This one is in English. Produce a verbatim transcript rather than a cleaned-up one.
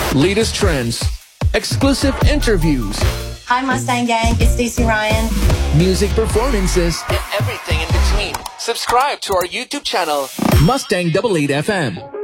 Latest trends, exclusive interviews, Hi Mustang Gang, it's Stacey Ryan. music performances, and everything in between. Subscribe to our YouTube channel, Mustang eighty-eight F M.